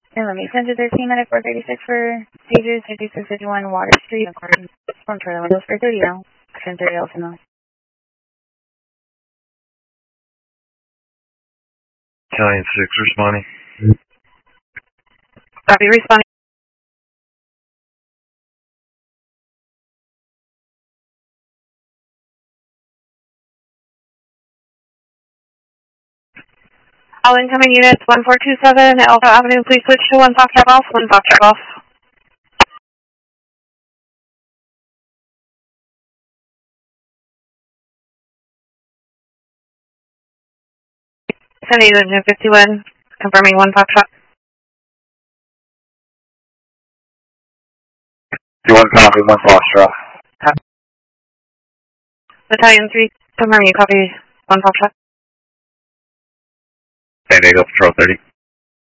And let me send you 13 at 436 for pages 5651 Water Street, according from trailer windows for 30 now. 1030 also now. Italian 6 responding. Copy, responding. All incoming units 1427 Alpha Avenue, please switch to 1 Fox Trap off, 1 Fox Trap off. Sending unit 51, confirming 1 Fox Trap. 51 copy, 1 Foxtrot. Battalion 3, confirming you copy 1 Fox Trap. San Diego Patrol 30.